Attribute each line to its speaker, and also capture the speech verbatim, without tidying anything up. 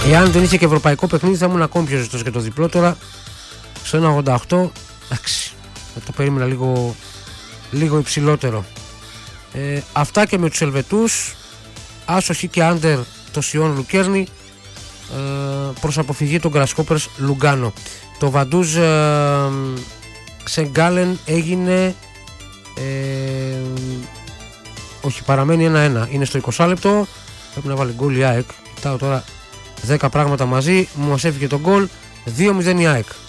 Speaker 1: Εάν δεν είχε και ευρωπαϊκό παιχνίδι θα ήμουν ακόμη πιο ζεστός για το διπλό. Τώρα στο ένα ογδόντα οκτώ, εντάξει, θα το περίμενα λίγο, λίγο υψηλότερο. Ε, αυτά και με τους Ελβετούς. Άσοχη και άντερ το Σιόν Λουκέρνη ε, προς αποφυγή των Grasshoppers Λουγκάνο. Το Βαντούζ ε, Ξεγκάλεν έγινε ε, όχι, παραμένει ένα ένα, είναι στο είκοσι λεπτό, πρέπει να βάλει γκολ η ΑΕΚ. Κοιτάω τώρα δέκα πράγματα μαζί, μου μας έφυγε το γκολ, δύο μηδέν η ΑΕΚ.